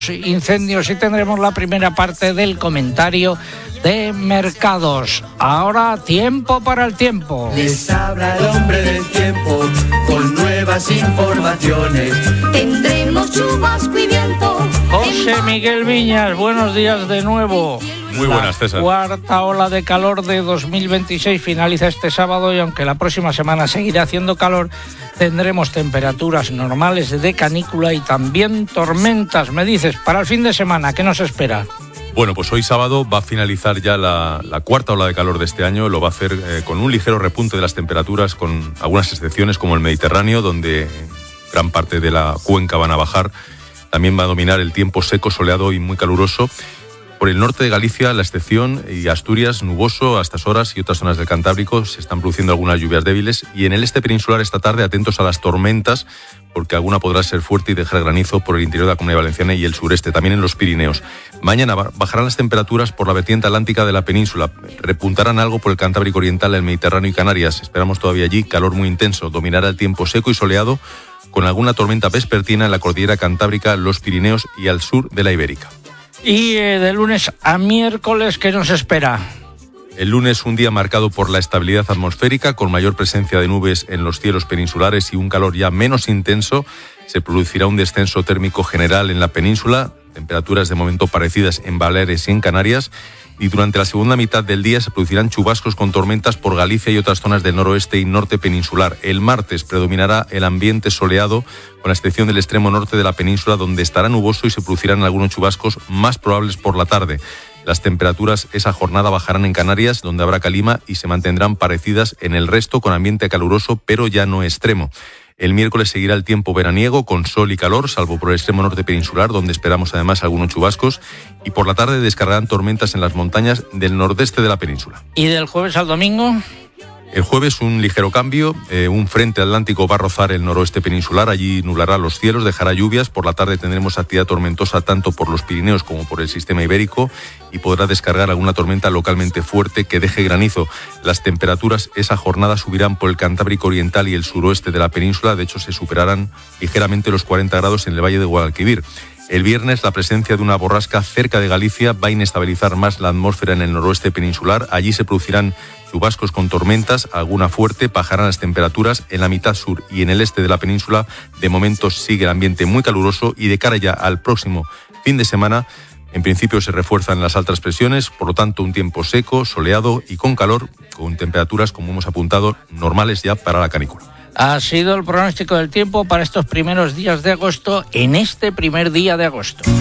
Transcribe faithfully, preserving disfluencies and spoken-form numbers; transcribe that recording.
Incendios y tendremos la primera parte del comentario de mercados. Ahora, tiempo para el tiempo. Les habla el hombre del tiempo con nuevas informaciones. Tendremos chubasco y viento. José Miguel Viñas, buenos días de nuevo. Muy buenas, César. La cuarta ola de calor de dos mil veintiséis finaliza este sábado y aunque la próxima semana seguirá haciendo calor, tendremos temperaturas normales de canícula y también tormentas. Me dices, para el fin de semana, ¿qué nos espera? Bueno, pues hoy sábado va a finalizar ya la, la cuarta ola de calor de este año. Lo va a hacer eh, con un ligero repunte de las temperaturas, con algunas excepciones como el Mediterráneo, donde gran parte de la cuenca van a bajar. También va a dominar el tiempo seco, soleado y muy caluroso. Por el norte de Galicia, la excepción, y Asturias, nuboso a estas horas, y otras zonas del Cantábrico se están produciendo algunas lluvias débiles. Y en el este peninsular esta tarde, atentos a las tormentas, porque alguna podrá ser fuerte y dejar granizo por el interior de la Comunidad Valenciana y el sureste, también en los Pirineos. Mañana bajarán las temperaturas por la vertiente atlántica de la península. Repuntarán algo por el Cantábrico Oriental, el Mediterráneo y Canarias. Esperamos todavía allí calor muy intenso. Dominará el tiempo seco y soleado, con alguna tormenta vespertina en la cordillera Cantábrica, los Pirineos y al sur de la Ibérica. Y eh, de lunes a miércoles, ¿qué nos espera? El lunes, un día marcado por la estabilidad atmosférica, con mayor presencia de nubes en los cielos peninsulares y un calor ya menos intenso. Se producirá un descenso térmico general en la península, temperaturas de momento parecidas en Baleares y en Canarias. Y durante la segunda mitad del día se producirán chubascos con tormentas por Galicia y otras zonas del noroeste y norte peninsular. El martes predominará el ambiente soleado, con la excepción del extremo norte de la península, donde estará nuboso y se producirán algunos chubascos más probables por la tarde. Las temperaturas esa jornada bajarán en Canarias, donde habrá calima, y se mantendrán parecidas en el resto, con ambiente caluroso, pero ya no extremo. El miércoles seguirá el tiempo veraniego, con sol y calor, salvo por el extremo norte peninsular, donde esperamos además algunos chubascos, y por la tarde descargarán tormentas en las montañas del nordeste de la península. ¿Y del jueves al domingo? El jueves un ligero cambio, eh, un frente atlántico va a rozar el noroeste peninsular, allí nublará los cielos, dejará lluvias. Por la tarde tendremos actividad tormentosa tanto por los Pirineos como por el sistema ibérico y podrá descargar alguna tormenta localmente fuerte que deje granizo. Las temperaturas esa jornada subirán por el Cantábrico Oriental y el suroeste de la península, de hecho se superarán ligeramente los cuarenta grados en el Valle de Guadalquivir. El viernes, la presencia de una borrasca cerca de Galicia va a inestabilizar más la atmósfera en el noroeste peninsular. Allí se producirán chubascos con tormentas, alguna fuerte, bajarán las temperaturas en la mitad sur y en el este de la península. De momento sigue el ambiente muy caluroso y de cara ya al próximo fin de semana, en principio se refuerzan las altas presiones, por lo tanto un tiempo seco, soleado y con calor, con temperaturas, como hemos apuntado, normales ya para la canícula. Ha sido el pronóstico del tiempo para estos primeros días de agosto, en este primer día de agosto.